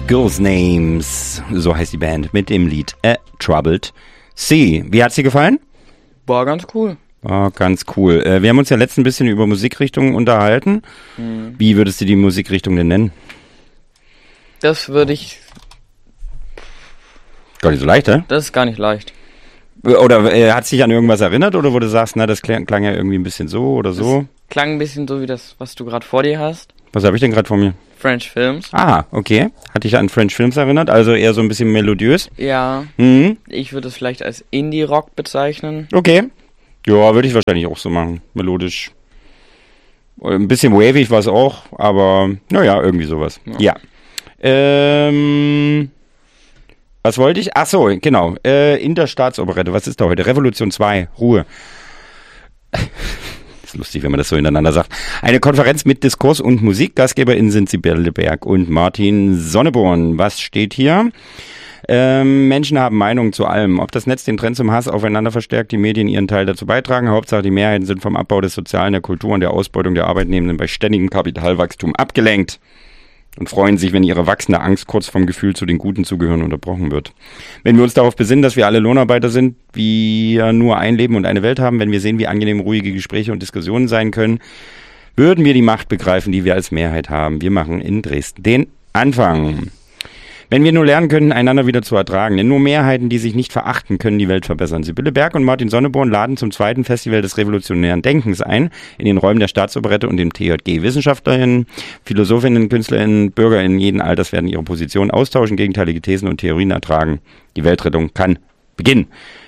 Girls Names, so heißt die Band, mit dem Lied A Troubled Sea. Wie hat's dir gefallen? War ganz cool. War ganz cool. Wir haben uns ja letztens ein bisschen über Musikrichtungen unterhalten. Wie würdest du die Musikrichtung denn nennen? Das würde ich... Gar nicht so leicht, hä? Das ist gar nicht leicht. Oder hat es dich an irgendwas erinnert, oder wo du sagst, na, das klang ja irgendwie ein bisschen so oder so? Das klang ein bisschen so wie das, was du gerade vor dir hast. Was habe ich denn gerade vor mir? French Films. Ah, okay. Hat dich an French Films erinnert, also eher so ein bisschen melodiös? Ja. Mhm. Ich würde es vielleicht als Indie-Rock bezeichnen. Okay. Ja, würde ich wahrscheinlich auch so machen. Melodisch. Ein bisschen wavig war es auch, aber naja, irgendwie sowas. Ja. Was wollte ich? Ach so, genau. In der Staatsoperette. Was ist da heute? Revolution 2. Ruhe. Ist lustig, wenn man das so hintereinander sagt. Eine Konferenz mit Diskurs und Musik. GastgeberInnen sind Sibylle Berg und Martin Sonneborn. Was steht hier? Menschen haben Meinungen zu allem. Ob das Netz den Trend zum Hass aufeinander verstärkt, die Medien ihren Teil dazu beitragen. Hauptsache, die Mehrheiten sind vom Abbau des Sozialen, der Kultur und der Ausbeutung der Arbeitnehmenden bei ständigem Kapitalwachstum abgelenkt. Und freuen sich, wenn ihre wachsende Angst kurz vom Gefühl zu den Guten zu gehören unterbrochen wird. Wenn wir uns darauf besinnen, dass wir alle Lohnarbeiter sind, wir nur ein Leben und eine Welt haben, wenn wir sehen, wie angenehm ruhige Gespräche und Diskussionen sein können, würden wir die Macht begreifen, die wir als Mehrheit haben. Wir machen in Dresden den Anfang. Wenn wir nur lernen könnten, einander wieder zu ertragen, denn nur Mehrheiten, die sich nicht verachten, können die Welt verbessern. Sibylle Berg und Martin Sonneborn laden zum zweiten Festival des revolutionären Denkens ein, in den Räumen der Staatsoperette und dem TJG. WissenschaftlerInnen, Philosophinnen, KünstlerInnen, BürgerInnen jeden Alters werden ihre Position austauschen, gegenteilige Thesen und Theorien ertragen. Die Weltrettung kann beginnen.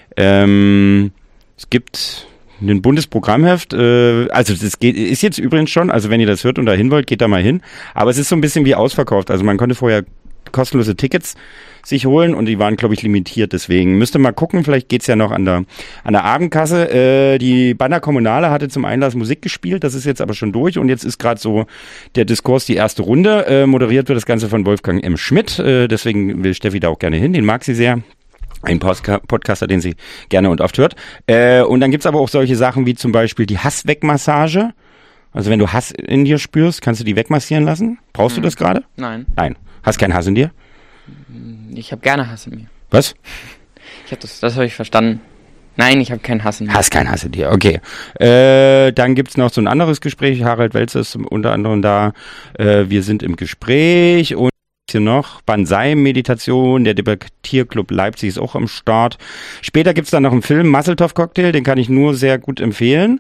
Es gibt ein Bundesprogrammheft, also das ist jetzt übrigens schon, also wenn ihr das hört und dahin wollt, geht da mal hin. Aber es ist so ein bisschen wie ausverkauft. Also man konnte vorher kostenlose Tickets sich holen und die waren, glaube ich, limitiert. Deswegen müsste mal gucken, vielleicht geht's ja noch an der Abendkasse. Die Banner Kommunale hatte zum Einlass Musik gespielt, das ist jetzt aber schon durch und jetzt ist gerade so der Diskurs die erste Runde. Moderiert wird das Ganze von Wolfgang M. Schmidt, deswegen will Steffi da auch gerne hin, den mag sie sehr. Ein Podcaster, den sie gerne und oft hört. Und dann gibt's aber auch solche Sachen wie zum Beispiel die Hasswegmassage. Also wenn du Hass in dir spürst, kannst du die wegmassieren lassen. Brauchst du das gerade? Nein. Nein. Hast keinen Hass in dir? Ich habe gerne Hass in mir. Was? Das habe ich verstanden. Nein, ich habe keinen Hass in mir. Hast keinen Hass in dir, okay. Dann gibt's noch so ein anderes Gespräch. Harald Welzer ist unter anderem da. Wir sind im Gespräch und hier noch Banzai-Meditation, der Debattierclub Leipzig ist auch am Start. Später gibt's dann noch einen Film, Masseltoff-Cocktail, den kann ich nur sehr gut empfehlen.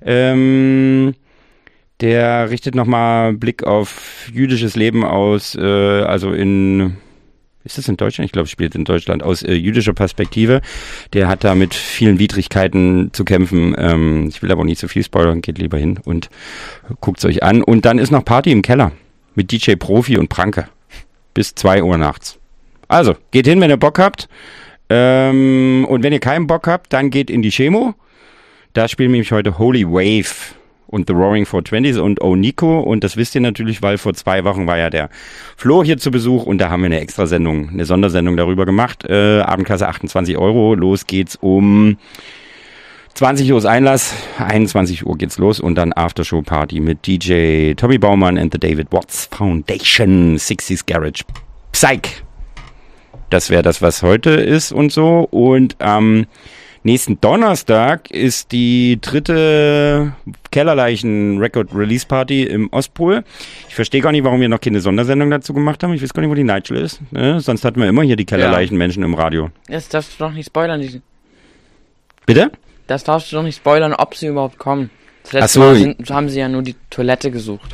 Der richtet nochmal Blick auf jüdisches Leben aus, also ist das in Deutschland? Ich glaube, es spielt in Deutschland, aus jüdischer Perspektive. Der hat da mit vielen Widrigkeiten zu kämpfen. Ich will aber nicht so viel spoilern, geht lieber hin und guckt's euch an. Und dann ist noch Party im Keller mit DJ Profi und Pranke bis 2 Uhr nachts. Also, geht hin, wenn ihr Bock habt. Und wenn ihr keinen Bock habt, dann geht in die Chemo. Da spielen nämlich heute Holy Wave und The Roaring 420s und Oh Nico. Und das wisst ihr natürlich, weil vor 2 Wochen war ja der Flo hier zu Besuch und da haben wir eine Sondersendung darüber gemacht. Abendkasse 28 €. Los geht's um 20 Uhr ist Einlass, 21 Uhr geht's los und dann Aftershow-Party mit DJ Tommy Baumann and the David Watts Foundation, 60s Garage Psych. Das wäre das, was heute ist und so. Und am nächsten Donnerstag ist die 3. Kellerleichen-Record-Release-Party im Ostpol. Ich verstehe gar nicht, warum wir noch keine Sondersendung dazu gemacht haben. Ich weiß gar nicht, wo die Nigel ist. Ne? Sonst hatten wir immer hier die Kellerleichen-Menschen im Radio. Das darfst du doch nicht spoilern. Bitte? Das darfst du doch nicht spoilern, ob sie überhaupt kommen. Das letzte Mal haben sie ja nur die Toilette gesucht.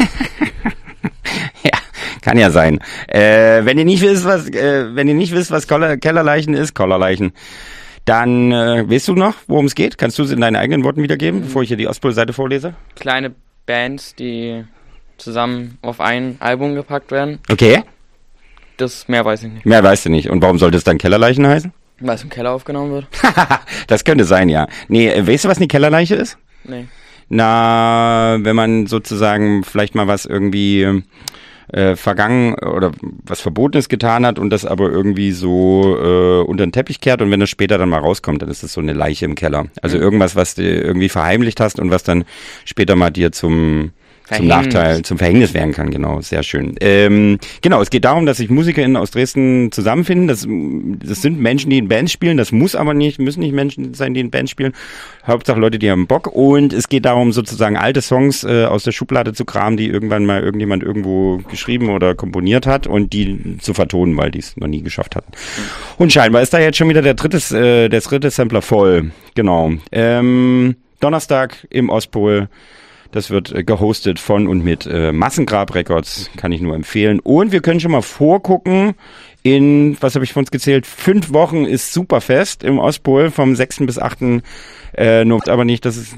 Ja, kann ja sein. Wenn ihr nicht wisst, was Kellerleichen ist, Kollerleichen, dann weißt du noch, worum es geht? Kannst du es in deinen eigenen Worten wiedergeben, bevor ich hier die Ostpol-Seite vorlese? Kleine Bands, die zusammen auf ein Album gepackt werden. Okay. Das mehr weiß ich nicht. Mehr weißt du nicht. Und warum sollte es dann Kellerleichen heißen? Weil es im Keller aufgenommen wird. Das könnte sein, ja. Nee, weißt du, was eine Kellerleiche ist? Nee. Na, wenn man sozusagen vielleicht mal was irgendwie vergangen oder was Verbotenes getan hat und das aber irgendwie so unter den Teppich kehrt und wenn das später dann mal rauskommt, dann ist das so eine Leiche im Keller. Also irgendwas, was du irgendwie verheimlicht hast und was dann später mal dir zum zum Nachteil, zum Verhängnis werden kann, genau, sehr schön. Genau, es geht darum, dass sich MusikerInnen aus Dresden zusammenfinden. Das sind Menschen, die in Bands spielen, das müssen nicht Menschen sein, die in Bands spielen. Hauptsache Leute, die haben Bock. Und es geht darum, sozusagen alte Songs aus der Schublade zu kramen, die irgendwann mal irgendjemand irgendwo geschrieben oder komponiert hat und die zu vertonen, weil die es noch nie geschafft hatten. Und scheinbar ist da jetzt schon wieder der dritte Sampler voll. Genau. Donnerstag im Ostpol. Das wird gehostet von und mit Massengrab Records, kann ich nur empfehlen. Und wir können schon mal vorgucken, was habe ich von uns gezählt, 5 Wochen ist Superfest im Ostpol vom 6. bis 8. November, aber nicht, das ist